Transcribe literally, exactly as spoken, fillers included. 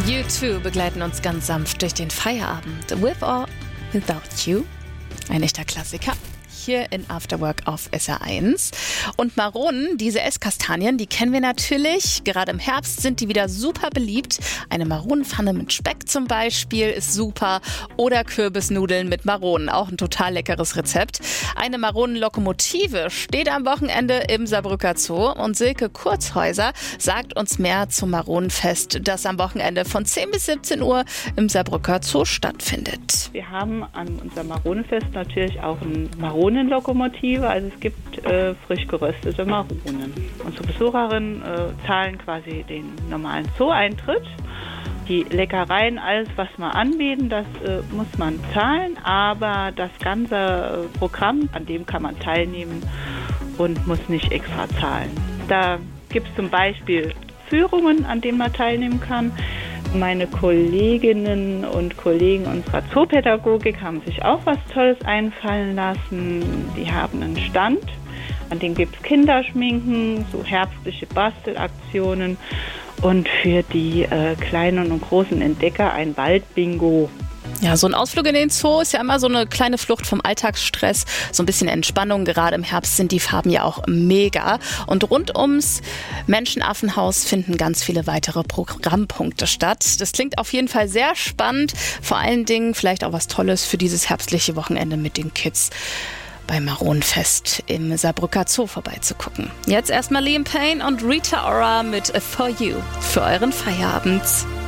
U zwei begleiten uns ganz sanft durch den Feierabend. With or Without You. Ein echter Klassiker. Hier in Afterwork auf S R eins. Und Maronen, diese Esskastanien, die kennen wir natürlich. Gerade im Herbst sind die wieder super beliebt. Eine Maronenpfanne mit Speck zum Beispiel ist super. Oder Kürbisnudeln mit Maronen, auch ein total leckeres Rezept. Eine Maronenlokomotive steht am Wochenende im Saarbrücker Zoo. Und Silke Kurzhäuser sagt uns mehr zum Maronenfest, das am Wochenende von zehn bis siebzehn Uhr im Saarbrücker Zoo stattfindet. Wir haben an unserem Maronenfest natürlich auch ein Maronen Lokomotive, also es gibt äh, frisch geröstete Maronen. Unsere Besucherinnen äh, zahlen quasi den normalen Zoo-Eintritt. Die Leckereien, alles was wir anbieten, das äh, muss man zahlen, aber das ganze äh, Programm, an dem kann man teilnehmen und muss nicht extra zahlen. Da gibt es zum Beispiel Führungen, an denen man teilnehmen kann. Meine Kolleginnen und Kollegen unserer Zoopädagogik haben sich auch was Tolles einfallen lassen. Die haben einen Stand, an dem gibt es Kinderschminken, so herbstliche Bastelaktionen und für die äh, kleinen und großen Entdecker ein Waldbingo. Ja, so ein Ausflug in den Zoo ist ja immer so eine kleine Flucht vom Alltagsstress, so ein bisschen Entspannung. Gerade im Herbst sind die Farben ja auch mega. Und rund ums Menschenaffenhaus finden ganz viele weitere Programmpunkte statt. Das klingt auf jeden Fall sehr spannend. Vor allen Dingen vielleicht auch was Tolles für dieses herbstliche Wochenende mit den Kids beim Maronenfest im Saarbrücker Zoo vorbeizugucken. Jetzt erstmal Liam Payne und Rita Ora mit For You für euren Feierabend.